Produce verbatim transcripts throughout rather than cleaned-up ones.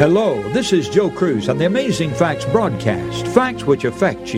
Hello, this is Joe Cruz on the Amazing Facts broadcast, facts which affect you.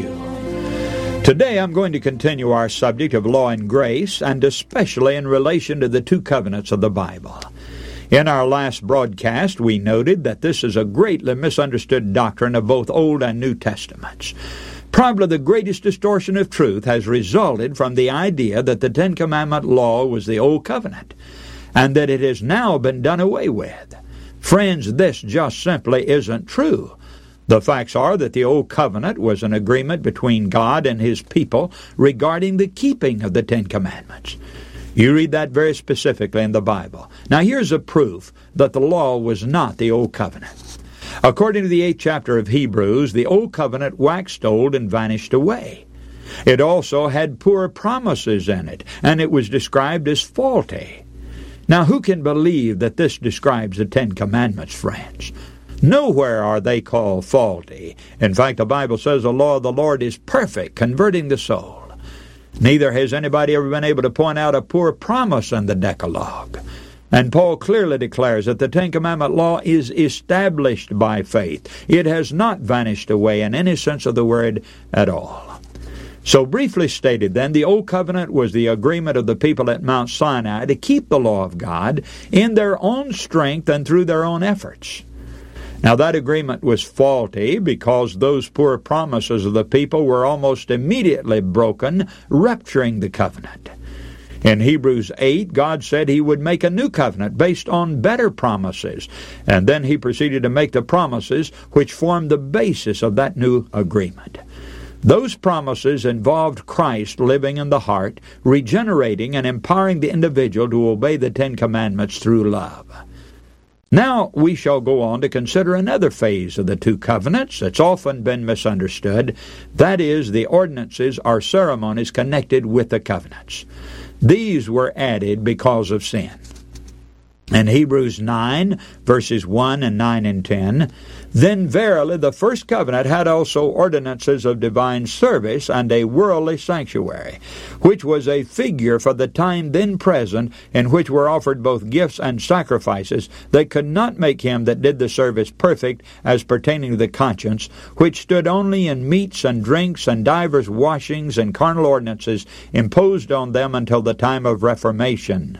Today I'm going to continue our subject of law and grace, and especially in relation to the two covenants of the Bible. In our last broadcast, we noted that this is a greatly misunderstood doctrine of both Old and New Testaments. Probably the greatest distortion of truth has resulted from the idea that the Ten Commandment law was the Old Covenant, and that it has now been done away with. Friends, this just simply isn't true. The facts are that the Old Covenant was an agreement between God and His people regarding the keeping of the Ten Commandments. You read that very specifically in the Bible. Now here's a proof that the law was not the Old Covenant. According to the eighth chapter of Hebrews, the Old Covenant waxed old and vanished away. It also had poor promises in it, and it was described as faulty. Now, who can believe that this describes the Ten Commandments, friends? Nowhere are they called faulty. In fact, the Bible says the law of the Lord is perfect, converting the soul. Neither has anybody ever been able to point out a poor promise in the Decalogue. And Paul clearly declares that the Ten Commandment law is established by faith. It has not vanished away in any sense of the word at all. So briefly stated then, the Old Covenant was the agreement of the people at Mount Sinai to keep the law of God in their own strength and through their own efforts. Now that agreement was faulty because those poor promises of the people were almost immediately broken, rupturing the covenant. In Hebrews eight, God said He would make a new covenant based on better promises, and then He proceeded to make the promises which formed the basis of that new agreement. Those promises involved Christ living in the heart, regenerating and empowering the individual to obey the Ten Commandments through love. Now we shall go on to consider another phase of the two covenants that's often been misunderstood. That is, the ordinances or ceremonies connected with the covenants. These were added because of sin. In Hebrews nine, verses one and nine and ten, "Then verily the first covenant had also ordinances of divine service and a worldly sanctuary, which was a figure for the time then present, in which were offered both gifts and sacrifices, that could not make him that did the service perfect, as pertaining to the conscience, which stood only in meats and drinks and divers washings and carnal ordinances imposed on them until the time of Reformation."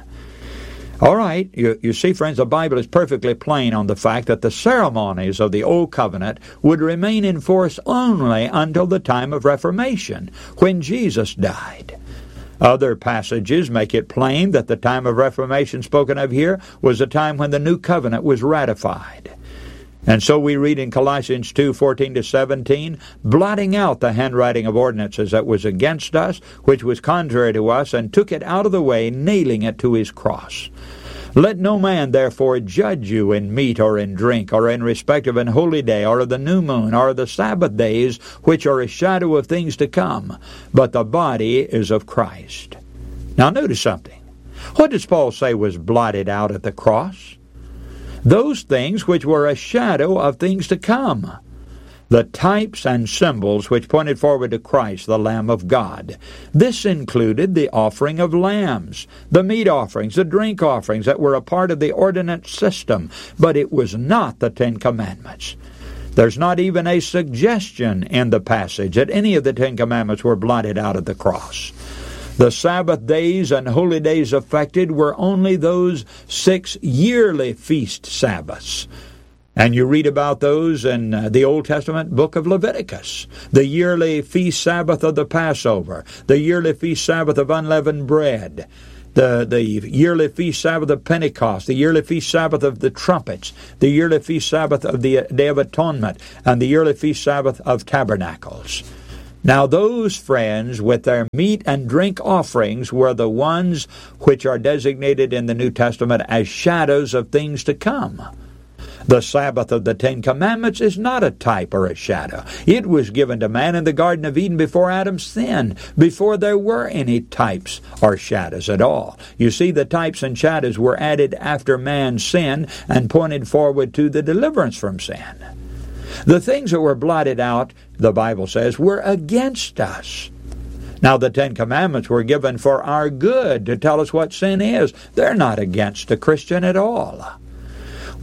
All right, you, you see, friends, the Bible is perfectly plain on the fact that the ceremonies of the Old Covenant would remain in force only until the time of Reformation, when Jesus died. Other passages make it plain that the time of Reformation spoken of here was the time when the New Covenant was ratified. And so we read in Colossians two, fourteen to seventeen, "blotting out the handwriting of ordinances that was against us, which was contrary to us, and took it out of the way, nailing it to His cross. Let no man therefore judge you in meat or in drink, or in respect of an holy day, or of the new moon, or of the Sabbath days, which are a shadow of things to come, but the body is of Christ." Now notice something. What does Paul say was blotted out at the cross? Those things which were a shadow of things to come. The types and symbols which pointed forward to Christ, the Lamb of God. This included the offering of lambs, the meat offerings, the drink offerings that were a part of the ordinance system, but it was not the Ten Commandments. There's not even a suggestion in the passage that any of the Ten Commandments were blotted out at the cross. The Sabbath days and holy days affected were only those six yearly feast Sabbaths. And you read about those in uh, the Old Testament book of Leviticus. The yearly feast Sabbath of the Passover, the yearly feast Sabbath of unleavened bread, the, the yearly feast Sabbath of Pentecost, the yearly feast Sabbath of the trumpets, the yearly feast Sabbath of the Day of Atonement, and the yearly feast Sabbath of Tabernacles. Now those, friends, with their meat and drink offerings were the ones which are designated in the New Testament as shadows of things to come. The Sabbath of the Ten Commandments is not a type or a shadow. It was given to man in the Garden of Eden before Adam sinned, before there were any types or shadows at all. You see, the types and shadows were added after man's sin and pointed forward to the deliverance from sin. The things that were blotted out, the Bible says, were against us. Now, the Ten Commandments were given for our good, to tell us what sin is. They're not against a Christian at all.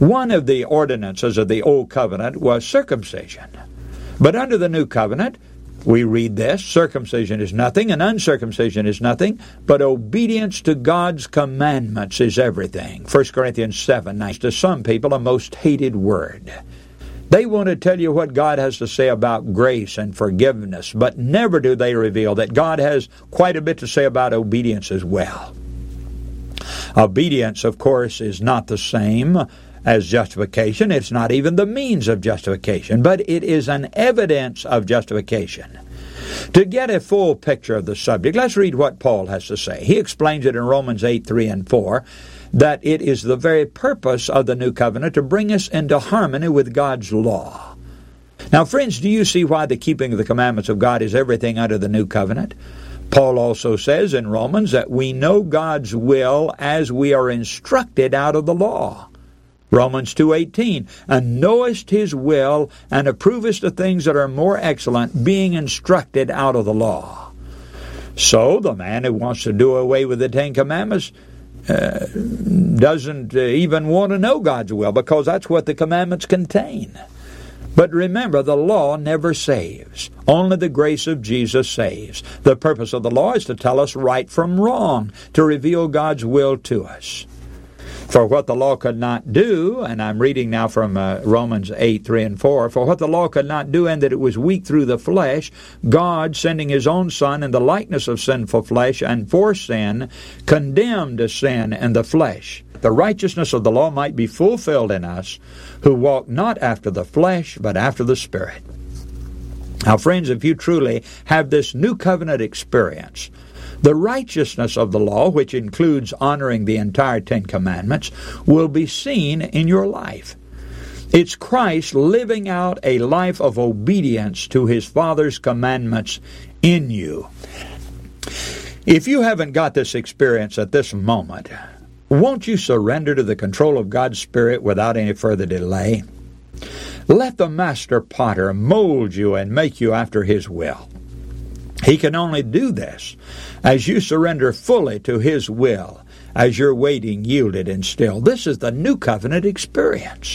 One of the ordinances of the Old Covenant was circumcision. But under the New Covenant, we read this, circumcision is nothing and uncircumcision is nothing, but obedience to God's commandments is everything. First Corinthians seven, nice to some people, a most hated word. They want to tell you what God has to say about grace and forgiveness, but never do they reveal that God has quite a bit to say about obedience as well. Obedience, of course, is not the same as justification. It's not even the means of justification, but it is an evidence of justification. To get a full picture of the subject, let's read what Paul has to say. He explains it in Romans eight, three and four, that it is the very purpose of the new covenant to bring us into harmony with God's law. Now, friends, do you see why the keeping of the commandments of God is everything under the new covenant? Paul also says in Romans that we know God's will as we are instructed out of the law. Romans two eighteen, and knowest his will, and approvest the things that are more excellent, being instructed out of the law. So the man who wants to do away with the Ten Commandments uh, doesn't uh, even want to know God's will, because that's what the commandments contain. But remember, the law never saves. Only the grace of Jesus saves. The purpose of the law is to tell us right from wrong, to reveal God's will to us. For what the law could not do, and I'm reading now from uh, Romans eight, three and four, for what the law could not do, and that it was weak through the flesh, God, sending his own Son in the likeness of sinful flesh, and for sin, condemned sin in the flesh. The righteousness of the law might be fulfilled in us, who walk not after the flesh, but after the Spirit. Now, friends, if you truly have this new covenant experience, the righteousness of the law, which includes honoring the entire Ten Commandments, will be seen in your life. It's Christ living out a life of obedience to his Father's commandments in you. If you haven't got this experience at this moment, won't you surrender to the control of God's Spirit without any further delay? Let the Master Potter mold you and make you after his will. He can only do this as you surrender fully to his will, as you're waiting, yielded, and still. This is the new covenant experience.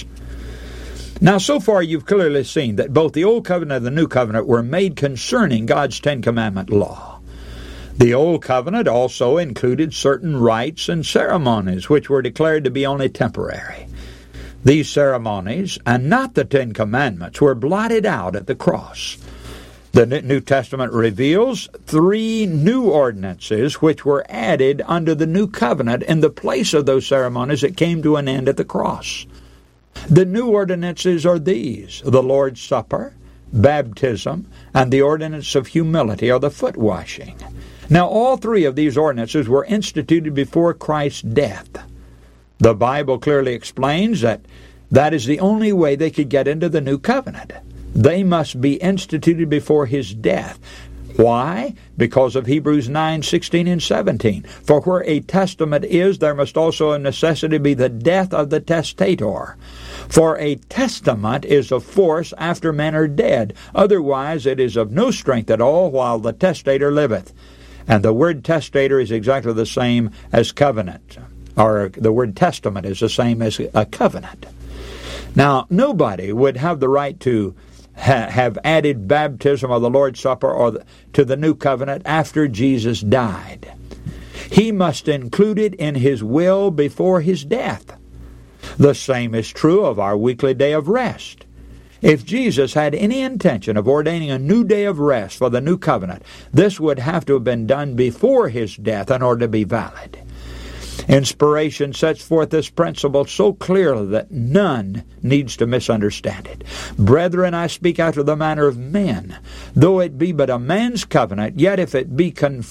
Now, so far you've clearly seen that both the Old Covenant and the New Covenant were made concerning God's Ten Commandment law. The Old Covenant also included certain rites and ceremonies which were declared to be only temporary. These ceremonies, and not the Ten Commandments, were blotted out at the cross. The New Testament reveals three new ordinances which were added under the New Covenant in the place of those ceremonies that came to an end at the cross. The new ordinances are these: the Lord's Supper, baptism, and the ordinance of humility, or the foot washing. Now, all three of these ordinances were instituted before Christ's death. The Bible clearly explains that that is the only way they could get into the New Covenant. They must be instituted before his death. Why? Because of Hebrews nine, sixteen and seventeen. For where a testament is, there must also of necessity be the death of the testator. For a testament is of force after men are dead. Otherwise it is of no strength at all while the testator liveth. And the word testator is exactly the same as covenant. Or the word testament is the same as a covenant. Now, nobody would have the right to ha- have added baptism or the Lord's Supper or the, to the New Covenant after Jesus died. He must include it in his will before his death. The same is true of our weekly day of rest. If Jesus had any intention of ordaining a new day of rest for the New Covenant, this would have to have been done before his death in order to be valid. Inspiration sets forth this principle so clearly that none needs to misunderstand it. Brethren, I speak after the manner of men. Though it be but a man's covenant, yet if it be confirmed